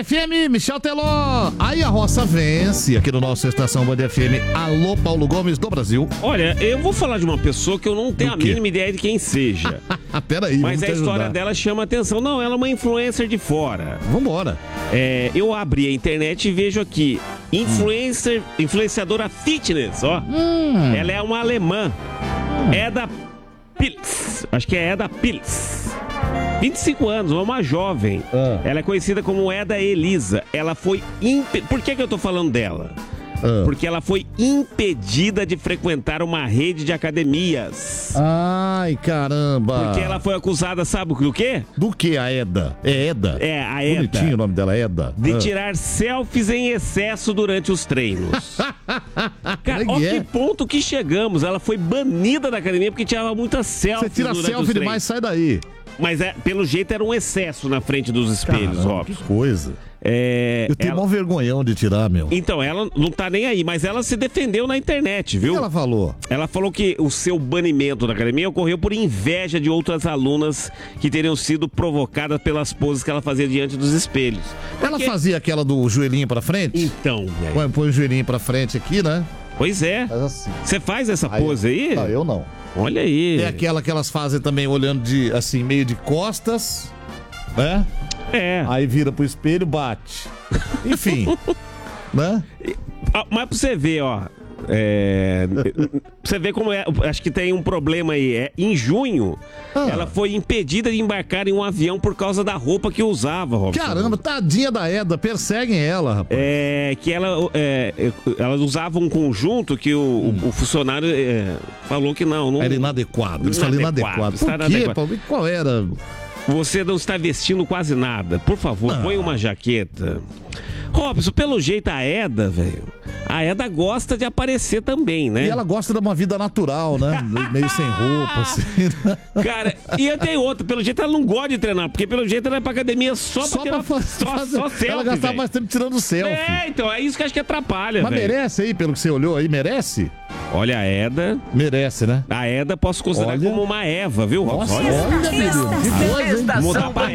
FM, Michel Teló. Aí a roça vence aqui no nosso Estação Band FM. Alô, Paulo Gomes do Brasil. Olha, eu vou falar de uma pessoa que eu não tenho a mínima ideia de quem seja. Peraí, mas a história ajudar. dela chama atenção. Não, ela é uma influencer de fora. Vambora. Eu abri a internet e vejo aqui. Influenciadora fitness, ó. Ela é uma alemã. Eda Pils. Acho que é Eda Pils. 25 anos, uma jovem. Ela é conhecida como Eda Elisa. Ela foi... Por que eu tô falando dela? Porque ela foi impedida de frequentar uma rede de academias. Ai, caramba. Porque ela foi acusada, sabe do quê? Do que, a Eda? É Eda? É, a Eda. Bonitinho o nome dela, Eda. De tirar selfies em excesso durante os treinos. Cara, olha que ponto que chegamos. Ela foi banida da academia porque tirava muitas selfies. Você tira durante selfie demais, sai daí. Mas pelo jeito era um excesso na frente dos espelhos, Caramba, óbvio. Que coisa. Eu tenho mó vergonhão de tirar, meu. Então, ela não tá nem aí, mas ela se defendeu na internet, viu? O que ela falou? Ela falou que o seu banimento da academia ocorreu por inveja de outras alunas que teriam sido provocadas pelas poses que ela fazia diante dos espelhos. Ela fazia aquela do joelhinho pra frente? Então, velho. Põe o joelhinho pra frente aqui, né? Pois é. Faz assim. Você faz essa pose aí? Não, eu não. Olha aí. É aquela que elas fazem também olhando assim, meio de costas, né? Aí vira pro espelho, bate. Enfim, né? Mas pra você ver, ó. Você vê como é. Acho que tem um problema aí. Em junho, ela foi impedida de embarcar em um avião por causa da roupa que usava, Robson. Caramba, tadinha da Eda, perseguem ela, rapaz. Que ela usava um conjunto que o funcionário falou que não. Era inadequado. Eles falam inadequado. Por quê, Paulo? Qual era? Você não está vestindo quase nada. Por favor, põe uma jaqueta. Robson, pelo jeito a Eda, velho. A Eda gosta de aparecer também, né? E ela gosta de uma vida natural, né? Meio sem roupa, assim. Né? Cara, e tem outra. Pelo jeito ela não gosta de treinar, porque pelo jeito ela é pra academia só pra fazer selfie. Ela gastava mais tempo tirando selfie. Então, é isso que acho que atrapalha, Mas véio. merece aí, pelo que você olhou aí, merece? Olha, a Eda... Merece, né? A Eda posso considerar como uma Eva, viu, Robson? Olha, menino, que coisa, hein? Mudar pra